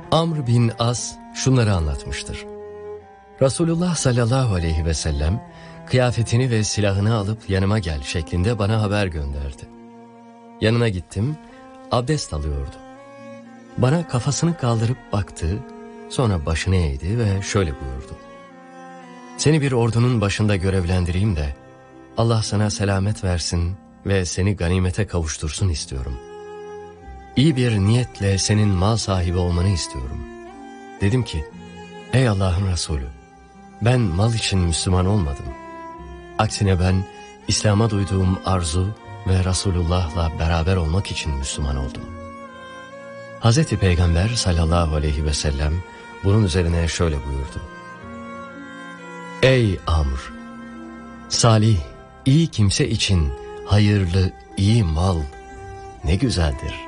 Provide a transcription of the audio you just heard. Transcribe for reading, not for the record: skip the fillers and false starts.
Amr bin As şunları anlatmıştır. Resulullah sallallahu aleyhi ve sellem kıyafetini ve silahını alıp yanıma gel şeklinde bana haber gönderdi. Yanına gittim, abdest alıyordu. Bana kafasını kaldırıp baktı, sonra başını eğdi ve şöyle buyurdu. Seni bir ordunun başında görevlendireyim de Allah sana selamet versin ve seni ganimete kavuştursun istiyorum. İyi bir niyetle senin mal sahibi olmanı istiyorum. Dedim ki, ey Allah'ın Resulü, ben mal için Müslüman olmadım. Aksine ben İslam'a duyduğum arzu ve Resulullah'la beraber olmak için Müslüman oldum. Hazreti Peygamber sallallahu aleyhi ve sellem bunun üzerine şöyle buyurdu. Ey Amr! Salih, iyi kimse için hayırlı, iyi mal ne güzeldir.